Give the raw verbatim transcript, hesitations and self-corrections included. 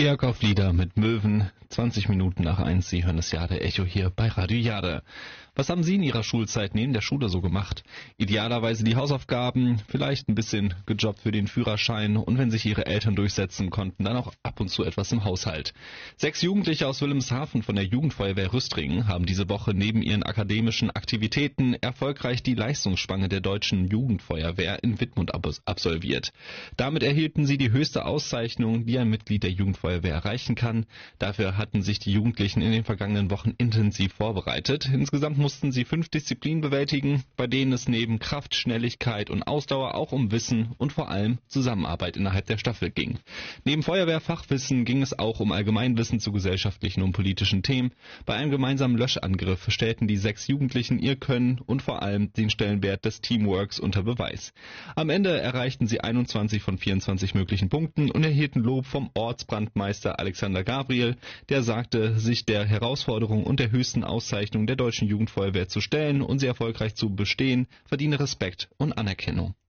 Georg auf Lieder mit Möwen, zwanzig Minuten nach eins, Sie hören das Jade Echo hier bei Radio Jade. Was haben Sie in Ihrer Schulzeit neben der Schule so gemacht? Idealerweise die Hausaufgaben, vielleicht ein bisschen gejobbt für den Führerschein und wenn sich Ihre Eltern durchsetzen konnten, dann auch ab und zu etwas im Haushalt. Sechs Jugendliche aus Wilhelmshaven von der Jugendfeuerwehr Rüstringen haben diese Woche neben ihren akademischen Aktivitäten erfolgreich die Leistungsspange der deutschen Jugendfeuerwehr in Wittmund absolviert. Damit erhielten sie die höchste Auszeichnung, die ein Mitglied der Jugendfeuerwehr erreichen kann. Dafür hatten sich die Jugendlichen in den vergangenen Wochen intensiv vorbereitet. Insgesamt mussten sie fünf Disziplinen bewältigen, bei denen es neben Kraft, Schnelligkeit und Ausdauer auch um Wissen und vor allem Zusammenarbeit innerhalb der Staffel ging. Neben Feuerwehrfachwissen ging es auch um Allgemeinwissen zu gesellschaftlichen und politischen Themen. Bei einem gemeinsamen Löschangriff stellten die sechs Jugendlichen ihr Können und vor allem den Stellenwert des Teamworks unter Beweis. Am Ende erreichten sie einundzwanzig von vierundzwanzig möglichen Punkten und erhielten Lob vom Ortsbrandmeister Alexander Gabriel, der sagte, sich der Herausforderung und der höchsten Auszeichnung der deutschen Jugendfeuerwehr zu stellen und sie erfolgreich zu bestehen, verdiene Respekt und Anerkennung.